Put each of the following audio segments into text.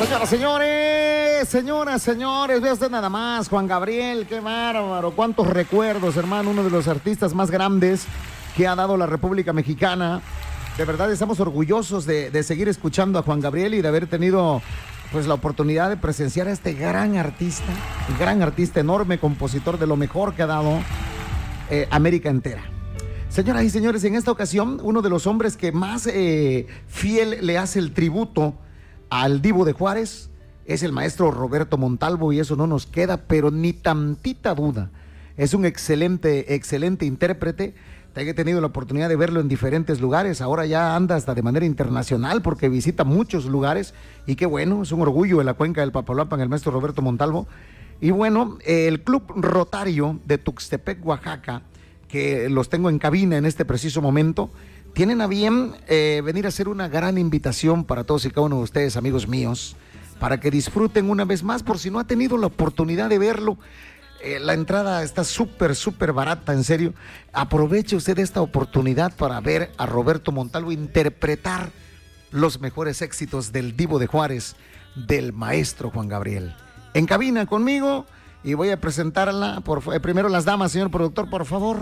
Señores, vea usted nada más, Juan Gabriel, qué bárbaro, cuántos recuerdos, hermano, uno de los artistas más grandes que ha dado la República Mexicana. De verdad estamos orgullosos de seguir escuchando a Juan Gabriel y de haber tenido pues la oportunidad de presenciar a este gran artista, enorme compositor, de lo mejor que ha dado América entera. Señoras y señores, en esta ocasión, uno de los hombres que más fiel le hace el tributo al Divo de Juárez es el maestro Roberto Montalvo, y eso no nos queda, pero ni tantita duda. Es un excelente intérprete. He tenido la oportunidad de verlo en diferentes lugares. Ahora ya anda hasta de manera internacional porque visita muchos lugares. Y qué bueno, es un orgullo de la cuenca del Papaloapan, el maestro Roberto Montalvo. Y bueno, el Club Rotario de Tuxtepec, Oaxaca, que los tengo en cabina en este preciso momento, tienen a bien venir a hacer una gran invitación para todos y cada uno de ustedes, amigos míos, para que disfruten una vez más, por si no ha tenido la oportunidad de verlo. La entrada está súper barata, en serio. Aproveche usted esta oportunidad para ver a Roberto Montalvo interpretar los mejores éxitos del Divo de Juárez, del maestro Juan Gabriel. En cabina conmigo, y voy a presentarla, primero las damas, señor productor, por favor.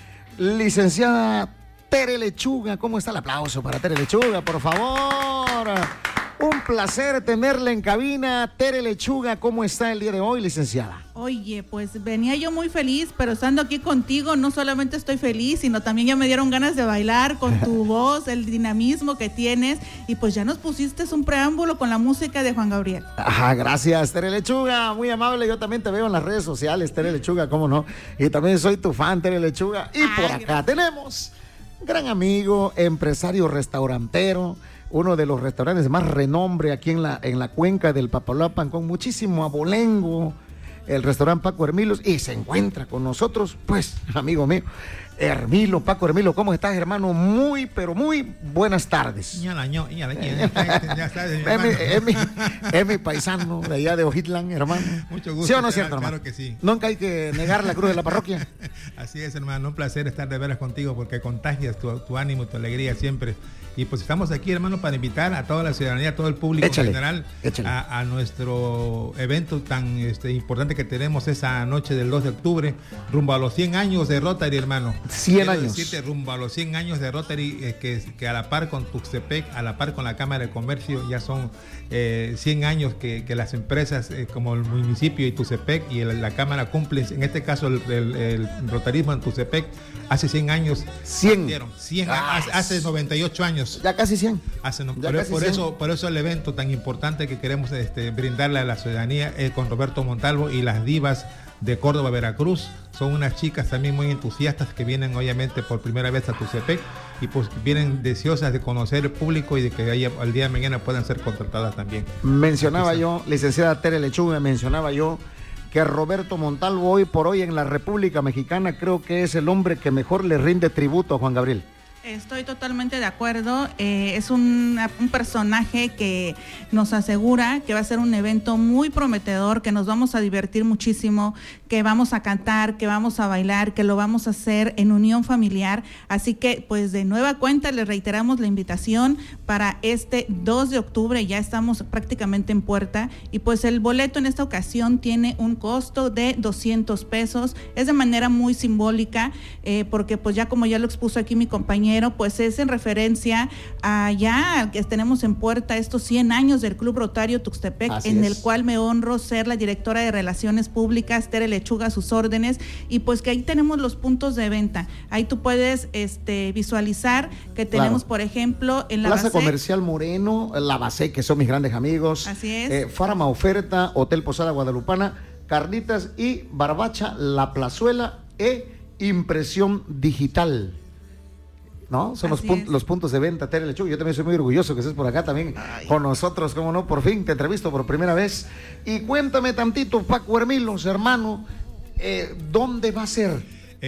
Licenciada Tere Lechuga, ¿cómo está? El aplauso para Tere Lechuga, por favor. Un placer tenerla en cabina. Tere Lechuga, ¿cómo está el día de hoy, licenciada? Oye, pues venía yo muy feliz, pero estando aquí contigo no solamente estoy feliz, sino también ya me dieron ganas de bailar con tu voz, el dinamismo que tienes, y pues ya nos pusiste un preámbulo con la música de Juan Gabriel. Ajá, gracias, Tere Lechuga, muy amable. Yo también te veo en las redes sociales, Tere Lechuga, cómo no, y también soy tu fan, Tere Lechuga. Y por acá gracias. Tenemos gran amigo, empresario restaurantero, uno de los restaurantes más renombre aquí en la cuenca del Papaloapan, con muchísimo abolengo, el restaurante Paco Hermilos, y se encuentra con nosotros, pues, amigo mío, Paco Hermilo, ¿cómo estás, hermano? Muy, pero muy buenas tardes. Es mi paisano de allá de Ojitlán, hermano. Mucho gusto. ¿Sí o no es cierto, hermano? Claro que sí. Nunca hay que negar la cruz de la parroquia. Así es, hermano, un placer estar de veras contigo porque contagias tu ánimo, tu alegría siempre. Y pues estamos aquí, hermano, para invitar a toda la ciudadanía, a todo el público en general, a nuestro evento tan importante que tenemos esa noche del 2 de octubre, rumbo a los 100 años de Rotary, hermano. 100 años. Decirte, rumbo a los 100 años de Rotary, que a la par con Tuxtepec, a la par con la Cámara de Comercio, ya son 100 años que las empresas como el municipio y Tuxtepec y la Cámara cumplen, en este caso el rotarismo en Tuxtepec, hace 100 años. 100. Hace 98 años. Ya casi 100. Por eso el evento tan importante que queremos brindarle a la ciudadanía con Roberto Montalvo y las divas de Córdoba, Veracruz. Son unas chicas también muy entusiastas que vienen obviamente por primera vez a Tuxtepec y pues vienen deseosas de conocer el público y de que al día de mañana puedan ser contratadas también. Mencionaba yo, licenciada Tere Lechuga, que Roberto Montalvo hoy por hoy en la República Mexicana creo que es el hombre que mejor le rinde tributo a Juan Gabriel. Estoy totalmente de acuerdo. Es un personaje que nos asegura que va a ser un evento muy prometedor, que nos vamos a divertir muchísimo, que vamos a cantar, que vamos a bailar, que lo vamos a hacer en unión familiar. Así que, pues de nueva cuenta, les reiteramos la invitación para este 2 de octubre. Ya estamos prácticamente en puerta y pues el boleto en esta ocasión tiene un costo de 200 pesos. Es de manera muy simbólica porque pues ya como ya lo expuso aquí mi compañero, pues es en referencia a ya que tenemos en puerta estos 100 años del Club Rotario Tuxtepec, el cual me honro ser la directora de Relaciones Públicas, Tere Lechuga, a sus órdenes, y pues que ahí tenemos los puntos de venta. Ahí tú puedes visualizar que tenemos, por ejemplo, en la Plaza Base Comercial Moreno, la Base, que son mis grandes amigos. Así es. Farma Oferta, Hotel Posada Guadalupana, Carnitas y Barbacha, La Plazuela Impresión Digital. ¿No? Son los puntos de venta, Tere Lechuga. Yo también soy muy orgulloso que estés por acá también con nosotros, cómo no, por fin te entrevisto por primera vez. Y cuéntame tantito, Paco Hermilos, hermano, ¿dónde va a ser?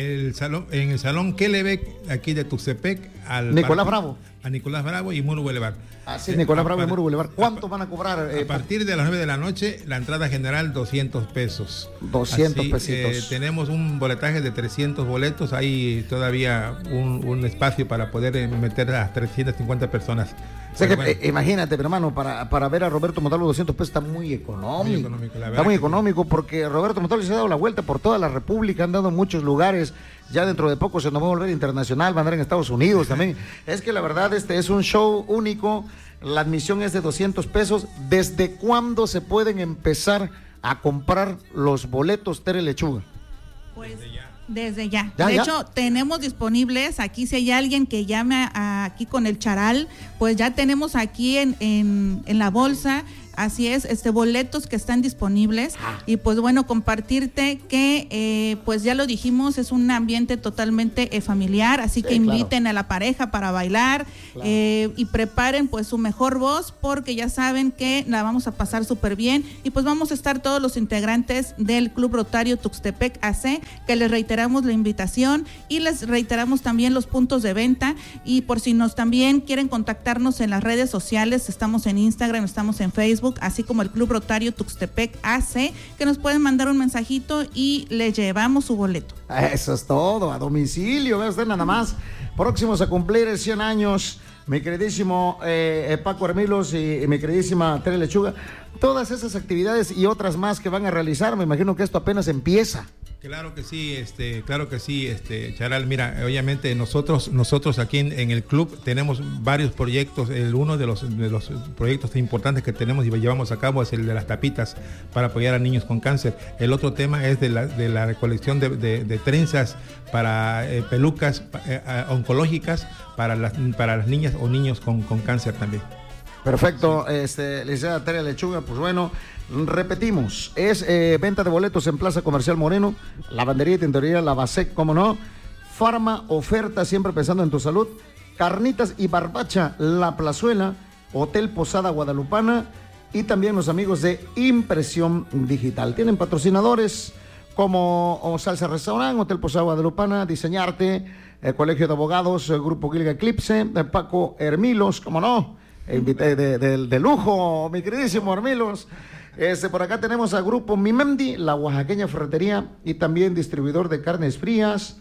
En el salón Kelebek, aquí de Tuxtepec, Nicolás Bravo. A Nicolás Bravo y Muro Boulevard. Así es, Nicolás Bravo y Muro Boulevard. ¿Cuánto van a cobrar? A partir de las 9 de la noche, la entrada general 200 pesos. 200 pesitos. Tenemos un boletaje de 300 boletos. Hay todavía un espacio para poder meter a 350 personas. O sea que, bueno, imagínate, hermano, para ver a Roberto Montalvo 200 pesos está muy económico. Está muy económico porque Roberto Montalvo se ha dado la vuelta por toda la República, han dado muchos lugares. Ya dentro de poco se nos va a volver internacional, va a andar en Estados Unidos también. Es que la verdad es un show único. La admisión es de 200 pesos. ¿Desde cuándo se pueden empezar a comprar los boletos, Tere Lechuga? Pues desde ya. De hecho, tenemos disponibles aquí, si hay alguien que llame aquí con el charal, pues ya tenemos aquí en la bolsa. Así es, boletos que están disponibles. Y pues bueno, compartirte que pues ya lo dijimos, es un ambiente totalmente familiar, así que inviten a la pareja para bailar, y preparen pues su mejor voz, porque ya saben que la vamos a pasar súper bien. Y pues vamos a estar todos los integrantes del Club Rotario Tuxtepec AC, que les reiteramos la invitación y les reiteramos también los puntos de venta. Y por si nos también quieren contactarnos en las redes sociales, estamos en Instagram, estamos en Facebook, así como el Club Rotario Tuxtepec AC, que nos pueden mandar un mensajito y le llevamos su boleto. Eso es todo, a domicilio, vea usted nada más. Próximos a cumplir 100 años, mi queridísimo Paco Hermilos y mi queridísima Tere Lechuga. Todas esas actividades y otras más que van a realizar, me imagino que esto apenas empieza. Claro que sí, Charal. Mira, obviamente nosotros aquí en el club tenemos varios proyectos. Uno de los proyectos importantes que tenemos y llevamos a cabo es el de las tapitas para apoyar a niños con cáncer. El otro tema es de la recolección de trenzas para pelucas oncológicas para las niñas o niños con cáncer también. Perfecto, licenciada Tere Lechuga, pues bueno, repetimos, es venta de boletos en Plaza Comercial Moreno, lavandería y tintorería Lavasec, como no, Farma Oferta, siempre pensando en tu salud, Carnitas y Barbacha, La Plazuela, Hotel Posada Guadalupana y también los amigos de Impresión Digital. Tienen patrocinadores como Salsa Restaurant, Hotel Posada Guadalupana, Diseñarte, Colegio de Abogados, Grupo Gilga Eclipse, Paco Hermilos, como no, invité de lujo, mi queridísimo Hermilos. Por acá tenemos a Grupo Mimemdi, la oaxaqueña ferretería y también distribuidor de carnes frías.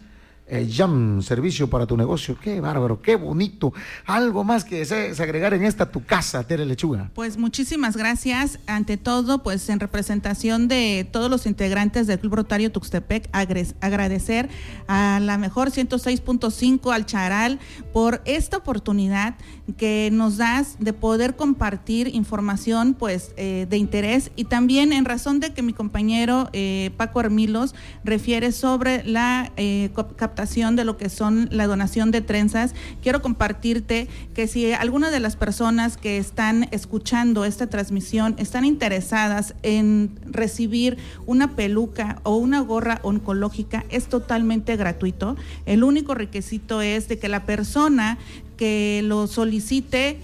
Jam, servicio para tu negocio. Qué bárbaro, qué bonito. Algo más que desees agregar en esta tu casa, Tere Lechuga. Pues muchísimas gracias. Ante todo, pues en representación de todos los integrantes del Club Rotario Tuxtepec, agradecer a la mejor 106.5, al Charal, por esta oportunidad que nos das de poder compartir información pues de interés, y también en razón de que mi compañero Paco Hermilos refiere sobre la captación de lo que son la donación de trenzas. Quiero compartirte que si alguna de las personas que están escuchando esta transmisión están interesadas en recibir una peluca o una gorra oncológica, es totalmente gratuito. El único requisito es de que la persona que lo solicite,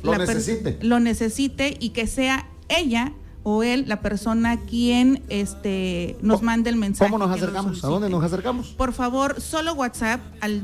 lo necesite y que sea ella o él, la persona quien nos mande el mensaje. ¿Cómo nos acercamos? ¿A dónde nos acercamos? Por favor, solo WhatsApp al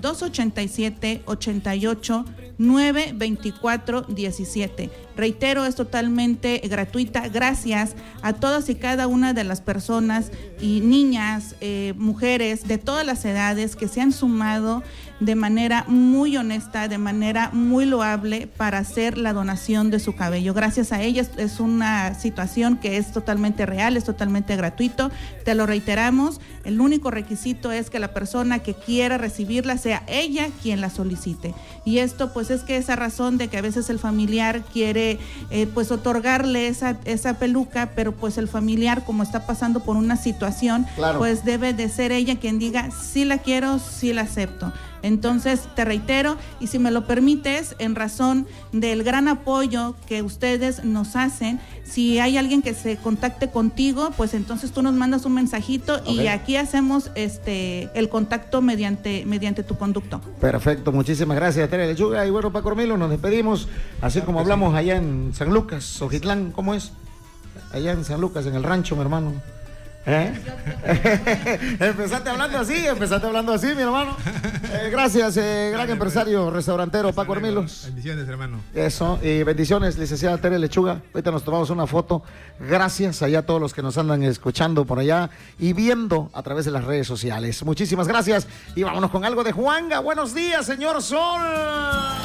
287-88-924-17. Reitero, es totalmente gratuita. Gracias a todas y cada una de las personas y niñas, mujeres de todas las edades que se han sumado de manera muy honesta, de manera muy loable para hacer la donación de su cabello. Gracias a ellas, es una situación que es totalmente real, es totalmente gratuito. Te lo reiteramos, el único requisito es que la persona que quiera recibirla sea ella quien la solicite. Y esto pues es que esa razón de que a veces el familiar quiere pues otorgarle esa peluca, pero pues el familiar, como está pasando por una situación, claro, pues debe de ser ella quien diga sí la quiero, sí la acepto. Entonces te reitero, y si me lo permites, en razón del gran apoyo que ustedes nos hacen, si hay alguien que se contacte contigo, pues entonces tú nos mandas un mensajito, okay, y aquí hacemos el contacto mediante tu conducto. Perfecto, muchísimas gracias, Tere Lechuga. Y bueno, Paco Hermilo, nos despedimos, así como hablamos allá en San Lucas, Ojitlán, ¿cómo es? Allá en San Lucas, en el rancho, mi hermano. Empezaste hablando así, mi hermano. Gracias, gran empresario restaurantero Paco Hermilos. Bendiciones, hermano. Eso, y bendiciones, licenciada Tere Lechuga. Ahorita nos tomamos una foto. Gracias allá a todos los que nos andan escuchando por allá y viendo a través de las redes sociales. Muchísimas gracias y vámonos con algo de Juanga. Buenos días, señor Sol.